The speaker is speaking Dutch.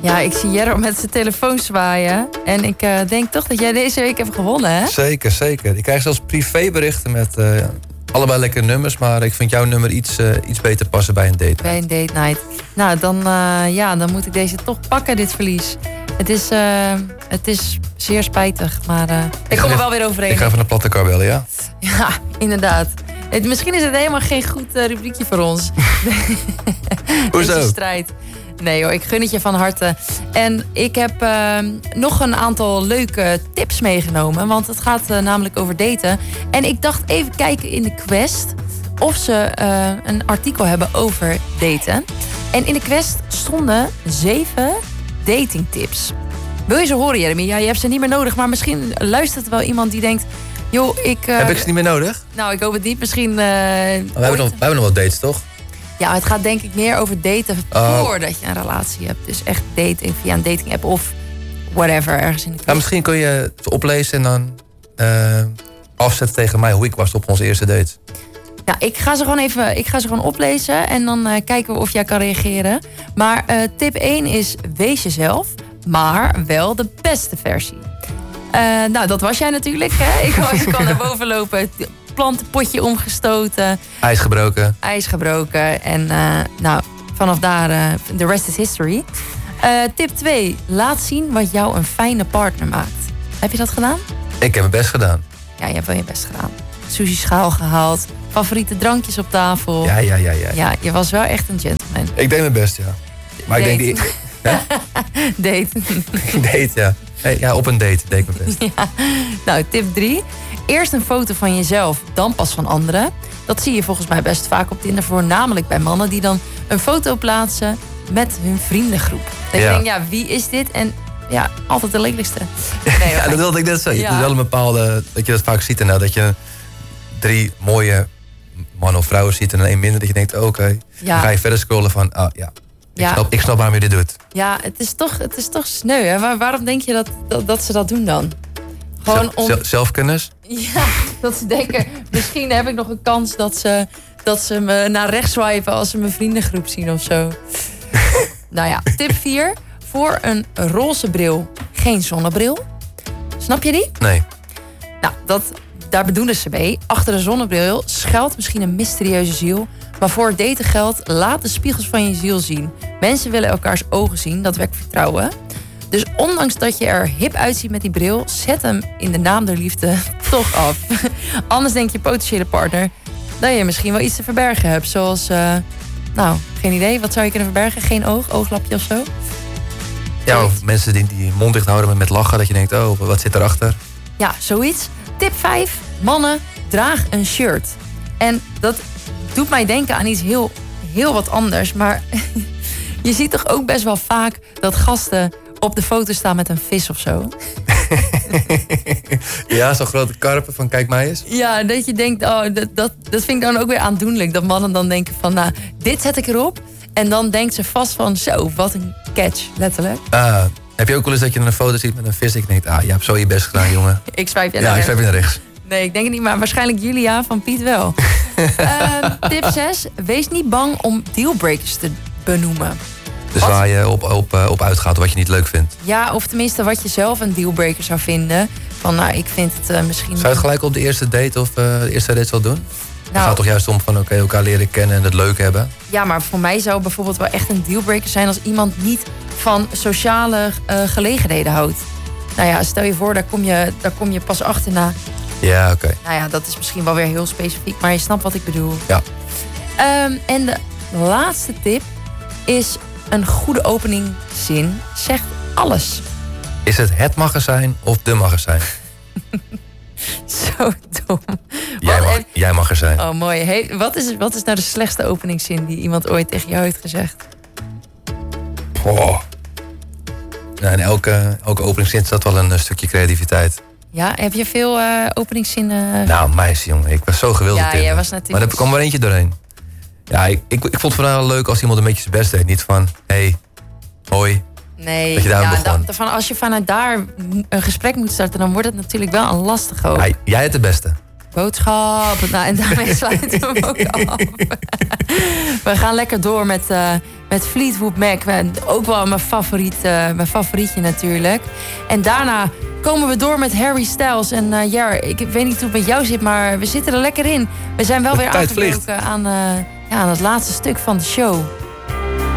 Ja, ik zie Jero met zijn telefoon zwaaien. En ik denk toch dat jij deze week hebt gewonnen, hè? Zeker, zeker. Ik krijg zelfs privéberichten met allebei lekkere nummers. Maar ik vind jouw nummer iets beter passen bij een date. Bij een date night. Nou, dan moet ik deze toch pakken, dit verlies. Het is zeer spijtig, maar ik kom er wel weer overheen. Ik ga van de platte kar bellen, ja? Ja, inderdaad. Misschien is het helemaal geen goed rubriekje voor ons. Hoezo? Deze strijd. Nee hoor, ik gun het je van harte. En ik heb nog een aantal leuke tips meegenomen. Want het gaat namelijk over daten. En ik dacht even kijken in de Quest of ze een artikel hebben over daten. En in de Quest stonden 7 datingtips. Wil je ze horen, Jeremy? Ja, je hebt ze niet meer nodig. Maar misschien luistert er wel iemand die denkt... Joh, heb ik ze niet meer nodig? Nou, ik hoop het niet. Misschien... We hebben nog wel dates, toch? Ja, het gaat denk ik meer over daten voordat je een relatie hebt. Dus echt dating via een dating app of whatever, ergens in de Ja, misschien kun je het oplezen en dan afzetten tegen mij hoe ik was op onze eerste date. Ja, ik ga ze gewoon oplezen en dan kijken we of jij kan reageren. Maar tip 1 is wees jezelf, maar wel de beste versie. Nou, dat was jij natuurlijk, hè? Ik kan naar boven lopen, plantenpotje omgestoten. IJs gebroken. En vanaf daar, the rest is history. Tip 2, laat zien wat jou een fijne partner maakt. Heb je dat gedaan? Ik heb mijn best gedaan. Ja, je hebt wel je best gedaan. Sushi schaal gehaald, favoriete drankjes op tafel. Ja. Ja, je was wel echt een gentleman. Ik deed mijn best, ja. Maar date. Ik denk die... Date. Date, ja. Hey, ja, op een date deed ik mijn best. Ja. Nou, tip 3. Eerst een foto van jezelf, dan pas van anderen. Dat zie je volgens mij best vaak op Tinder. Voornamelijk bij mannen die dan een foto plaatsen met hun vriendengroep. Dat je denkt, wie is dit? En ja, altijd de lelijkste. Nee, ja, dat wilde ik net zeggen. Je hebt wel een bepaalde... Dat je dat vaak ziet en dat je 3 mooie mannen of vrouwen ziet en dan 1 minder. Dat je denkt, oké. Dan ga je verder scrollen van, ik snap waarom je dit doet. Ja, het is toch sneu. Hè? Maar waarom denk je dat ze dat doen dan? Gewoon Zelfkennis? Ja, dat ze denken, misschien heb ik nog een kans dat ze me naar rechts swipen als ze mijn vriendengroep zien of zo. Nou ja, tip 4. Voor een roze bril geen zonnebril. Snap je die? Nee. Nou, daar bedoelen ze mee. Achter de zonnebril schuilt misschien een mysterieuze ziel. Maar voor het daten geldt, laat de spiegels van je ziel zien. Mensen willen elkaars ogen zien, dat wekt vertrouwen. Dus ondanks dat je er hip uitziet met die bril, zet hem in de naam der liefde toch af. Anders denkt je potentiële partner dat je misschien wel iets te verbergen hebt. Zoals, geen idee. Wat zou je kunnen verbergen? Geen ooglapje of zo? Ja, of mensen die mond dicht houden met lachen. Dat je denkt, wat zit erachter? Ja, zoiets. Tip 5. Mannen, draag een shirt. En dat doet mij denken aan iets heel wat anders. Maar je ziet toch ook best wel vaak dat gasten op de foto staan met een vis of zo. Ja, zo'n grote karpen van kijk mij eens. Ja, dat je denkt, dat vind ik dan ook weer aandoenlijk. Dat mannen dan denken van, dit zet ik erop. En dan denkt ze vast van, zo, wat een catch, letterlijk. Heb je ook wel eens dat je een foto ziet met een vis? Ik denk, je hebt zo je best gedaan, jongen. Ik swipe je naar rechts. Ja, ik swipe je naar rechts. Nee, ik denk het niet, maar waarschijnlijk Julia van Piet wel. Tip 6. Wees niet bang om dealbreakers te benoemen. Dus waar je op uitgaat, wat je niet leuk vindt. Ja, of tenminste wat je zelf een dealbreaker zou vinden. Van, ik vind het misschien... Zou je het gelijk op de eerste date of de eerste date wel doen? Het gaat toch juist om van elkaar leren kennen en het leuk hebben? Ja, maar voor mij zou bijvoorbeeld wel echt een dealbreaker zijn als iemand niet van sociale gelegenheden houdt. Nou ja, stel je voor, daar kom je pas achterna. Ja, oké. Nou ja, dat is misschien wel weer heel specifiek, maar je snapt wat ik bedoel. Ja. En de laatste tip is een goede openingzin zegt alles. Is het magazijn of de magazijn? Zo dom. Jij mag er zijn. Oh, mooi. Hey, wat is nou de slechtste openingzin die iemand ooit tegen jou heeft gezegd? Nou, in elke openingzin staat wel een stukje creativiteit. Ja, heb je veel openingszinnen? Nou, meisje, jongen. Ik was zo geweldig. Ja, jij was natuurlijk... Maar er kwam maar eentje doorheen. Ja, ik vond het vooral leuk als iemand een beetje zijn best deed. Niet van, hey, hoi. Nee, dat je ja, als je vanuit daar een gesprek moet starten, dan wordt het natuurlijk wel een lastig ook. Ja, jij hebt de beste. Boodschap. Nou, en daarmee sluiten we hem ook af. We gaan lekker door met met Fleetwood Mac. Ook wel mijn favorietje natuurlijk. En daarna komen we door met Harry Styles. En ik weet niet hoe het met jou zit, maar we zitten er lekker in. We zijn wel weer aangebroken aan het laatste stuk van de show.